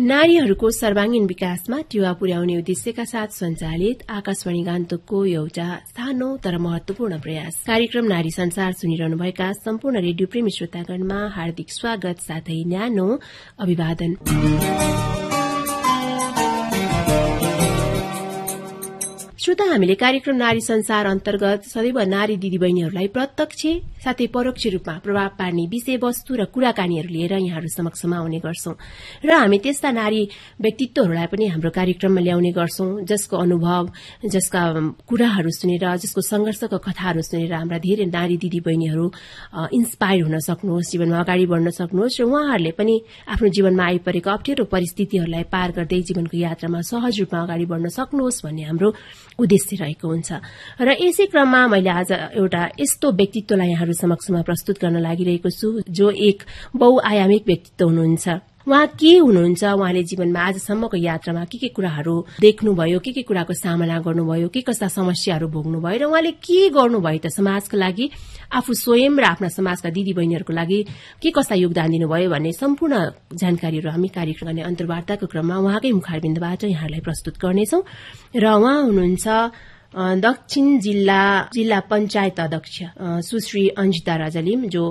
नारीहरूको सर्वाङ्गीण विकासमा टेवा पुर्याउने उद्देश्यका साथ सञ्चालित आकाशवाणी गान्तोकको एउटा सानो तर महत्वपूर्ण प्रयास कार्यक्रम नारी संसार सुनिरहनुभएका सम्पूर्ण रेडियो प्रेमी श्रोतागणमा हार्दिक स्वागत साथै न्यानो अभिवादन। श्रोता, हामीले कार्यक्रम नारी संसार अन्तर्गत सदैव नारी दिदीबहिनीहरूलाई प्रत्यक्ष साथै परोक्ष रूपमा प्रभाव पार्ने विषयवस्तु र कुराकानीहरू लिएर यहाँहरू समक्षमा आउने गर्छौं र हामी त्यस्ता नारी व्यक्तित्वहरूलाई पनि हाम्रो कार्यक्रममा ल्याउने गर्छौं जसको अनुभव, जसका कुराहरू सुनेर, जसको संघर्षको कथाहरू सुनेर हाम्रा धेरै नारी दिदीबहिनीहरू इन्स्पायर हुन सक्नुहोस्, जीवनमा अगाडि बढ्न सक्नुहोस् र उहाँहरूले पनि आफ्नो जीवनमा आइपरेको अप्ठ्यारो परिस्थितिहरूलाई पार गर्दै जीवनको यात्रामा सहज रूपमा अगाडि बढ्न सक्नुहोस् भन्ने हाम्रो उद्देश्य रहेको हुन्छ। र यसै क्रममा मैले आज एउटा यस्तो व्यक्तित्वलाई यहाँहरू समक्षमा प्रस्तुत गर्न लागिरहेको छु जो एक बहुआयामिक व्यक्तित्व हुनुहुन्छ। उहाँ के हुनुहुन्छ, उहाँले जीवनमा आजसम्मको यात्रामा के कुराहरू देख्नुभयो, के कुराको सामना गर्नुभयो, के कस्ता समस्याहरू भोग्नुभयो र उहाँले के गर्नुभयो त समाजका लागि, आफू स्वयं र आफ्ना समाजका दिदीबहिनीहरूको लागि के कस्ता योगदान दिनुभयो भन्ने सम्पूर्ण जानकारीहरू हामी कार्यक्रम गर्ने अन्तर्वार्ताको क्रममा उहाँकै मुखारबिन्दबाट यहाँहरूलाई प्रस्तुत गर्नेछौं। र उहाँ हुनुहुन्छ दक्षिण जिल्ला पञ्चायत अध्यक्ष सुश्री अन्जिता रजलिम, जो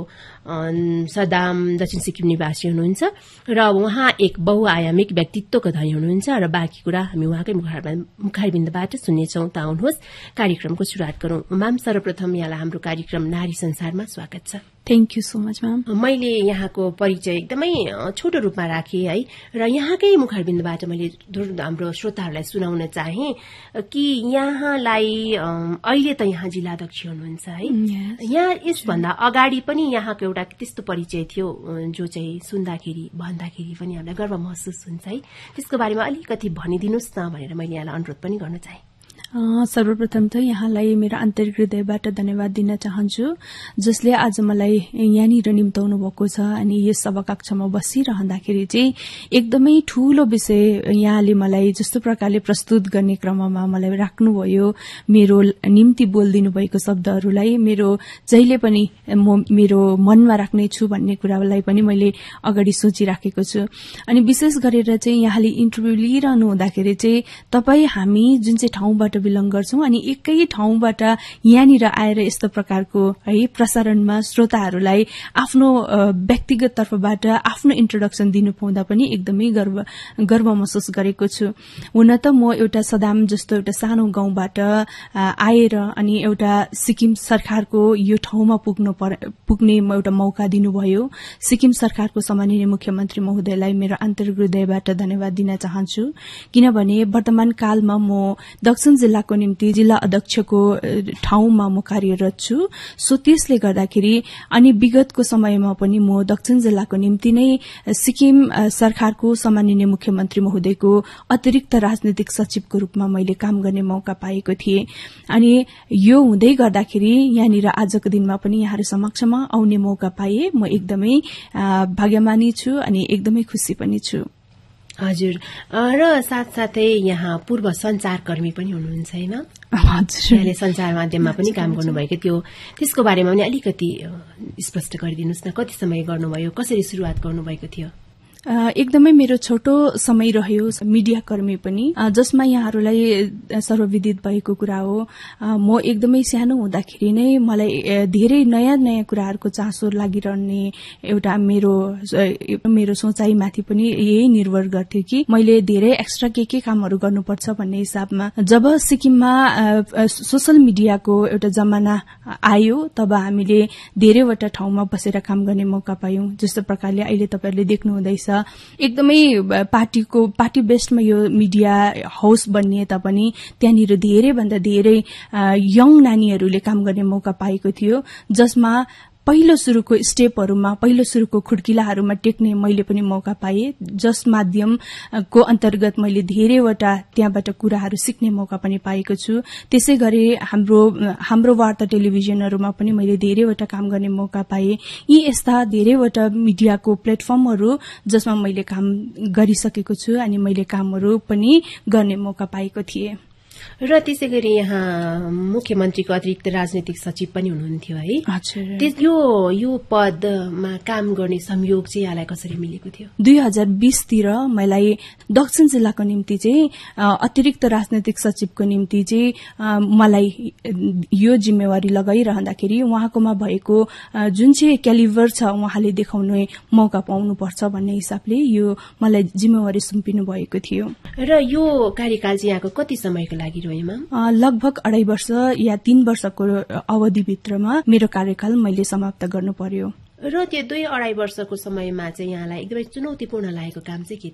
सदाम दक्षिण सिक्किम निवासी हुनुहुन्छ र उहाँ एक बहुआयामिक व्यक्तित्वको धनी हुनुहुन्छ र बाँकी कुरा हामी उहाँकै मुखारबिन्दबाट सुन्नेछौं। त आउनुहोस् कार्यक्रमको शुरूआत गरौं। म्याम, सर्वप्रथम यहाँलाई हाम्रो कार्यक्रम नारी संसारमा स्वागत छ। Thank you so much ma'am. मैले यहाँको परिचय एकदमै छोटो रूपमा राखेँ है, र यहाँकै मुखारबिन्दबाट मैले हाम्रो श्रोताहरूलाई सुनाउन चाहे कि यहाँलाई अहिले त यहाँ जिल्लाध्यक्ष हुनुहुन्छ है, यहाँ यसभन्दा अगाडि पनि यहाँको एउटा त्यस्तो परिचय थियो जो चाहिँ सुन्दाखेरि भन्दाखेरि पनि हामीलाई गर्व महसुस हुन्छ है, त्यसको बारेमा अलिकति भनिदिनुहोस् न भनेर मैले यहाँलाई अनुरोध पनि गर्न चाहे। सर्वप्रथम त यहाँलाई मेरो आन्तरिक हृदयबाट धन्यवाद दिन चाहन्छु, जसले आज मलाई यहाँनिर निम्ताउनु भएको छ। अनि यस सभाकक्षमा बसिरहँदाखेरि चाहिँ एकदमै ठूलो विषय यहाँले मलाई जस्तो प्रकारले प्रस्तुत गर्ने क्रममा मलाई राख्नुभयो, मेरो निम्ति बोलिदिनु भएको शब्दहरूलाई मेरो जहिले पनि म मेरो मनमा राख्नेछु भन्ने कुरालाई पनि मैले अगाडि सोचिराखेको छु। अनि विशेष गरेर चाहिँ यहाँले इन्टरभ्यू लिइरहनु हुँदाखेरि चाहिँ तपाई हामी जुन चाहिँ ठाउँबाट बिलङ गर्छौं अनि एकै ठाउँबाट यहाँनिर आएर यस्तो प्रकारको है प्रसारणमा श्रोताहरूलाई आफ्नो व्यक्तिगत तर्फबाट आफ्नो इन्ट्रोडक्सन दिनु पाउँदा पनि एकदमै गर्व महसुस गरेको छु। हुन त म एउटा सदाम जस्तो एउटा सानो गाउँबाट आएर अनि एउटा सिक्किम सरकारको यो ठाउँमा पुग्ने एउटा मौका दिनुभयो। सिक्किम सरकारको सम्माननीय मुख्यमन्त्री महोदयलाई मेरो आन्तरिक हृदयबाट धन्यवाद दिन चाहन्छु, किनभने वर्तमान कालमा म दक्षिण जिल्लाको निम्ति जिल्ला अध्यक्षको ठाउँमा म कार्यरत छु। सो त्यसले गर्दाखेरि अनि विगतको समयमा पनि म दक्षिण जिल्लाको निम्ति नै सिक्किम सरकारको सम्माननीय मुख्यमन्त्री महोदयको अतिरिक्त राजनीतिक सचिवको रूपमा मैले काम गर्ने मौका पाएको थिएँ। अनि यो हुँदै गर्दाखेरि यहाँनिर आजको दिनमा पनि यहाँहरू समक्षमा आउने मौका पाए म एकदमै भाग्यमानी छु अनि एकदमै खुशी पनि छु। हजुर, र साथसाथै यहाँ पूर्व संचारकर्मी पनि हुनुहुन्छ हैन? हजुर, यहाँले संचार माध्यममा पनि काम गर्नुभएको थियो, त्यसको बारेमा पनि अलिकति स्पष्ट गरिदिनुहोस् न। कति समय गर्नुभयो, कसरी शुरूआत गर्नुभएको थियो? एकदमै मेरो छोटो समय रह्यो मिडिया कर्मी पनि, जसमा यहाँहरूलाई सर्वविदित भएको कुरा हो। म एकदमै सानो हुँदाखेरि नै मलाई धेरै नयाँ नयाँ कुराहरूको चासो लागिरहने एउटा मेरो सोचाइमाथि पनि यही निर्भर गर्थ्यो कि मैले धेरै एक्स्ट्रा के कामहरू गर्नुपर्छ भन्ने हिसाबमा जब सिक्किममा सोशल मिडियाको एउटा जमाना आयो तब हामीले धेरैवटा ठाउँमा बसेर काम गर्ने मौका पायौं। जस्तो प्रकारले अहिले तपाईहरुले देख्नु हुँदैछ एकदमै पार्टी बेस्डमा यो मिडिया हाउस बनिए तापनि त्यहाँनिर धेरै भन्दा धेरै यङ नानीहरूले काम गर्ने मौका पाएको थियो, जसमा पहिलो सुरुको स्टेपहरूमा पहिलो सुरुको खुड्किलाहरूमा टेक्ने मैले पनि मौका पाए, जस माध्यमको अन्तर्गत मैले धेरैवटा त्यहाँबाट कुराहरू सिक्ने मौका पनि पाएको छु। त्यसै गरी हाम्रो वार्ता टेलिभिजनहरूमा पनि मैले धेरैवटा काम गर्ने मौका पाए। यी यस्ता धेरैवटा मिडियाको प्लेटफर्महरू जसमा मैले काम गरिसकेको छु अनि मैले कामहरू पनि गर्ने मौका पाएको थिएँ। र त्यसै गरी यहाँ मुख्यमन्त्रीको अतिरिक्त राजनैतिक सचिव पनि हुनुहुन्थ्यो है? हजुर। यो पदमा काम गर्ने संयोग चाहिँ यहाँलाई कसरी मिलेको थियो? 2020 तिर मलाई दक्षिण जिल्लाको निम्ति चाहिँ अतिरिक्त राजनैतिक सचिवको निम्ति चाहिँ मलाई यो जिम्मेवारी लगाइरहँदाखेरि उहाँकोमा भएको जुन चाहिँ क्यालिबर छ उहाँले देखाउने मौका पाउनुपर्छ भन्ने हिसाबले यो मलाई जिम्मेवारी सुम्पिनु भएको थियो। र यो कार्यकाल चाहिँ यहाँको कति समयको लागि रह्यो म्याम? लगभग 2.5 वर्ष या 3 वर्षको अवधिभित्रमा मेरो कार्यकाल मैले समाप्त गर्नु पर्यो। र त्यो 2-2.5 वर्षको समयमा चाहिँ यहाँलाई एकदमै चुनौतीपूर्ण लागेको काम चाहिँ के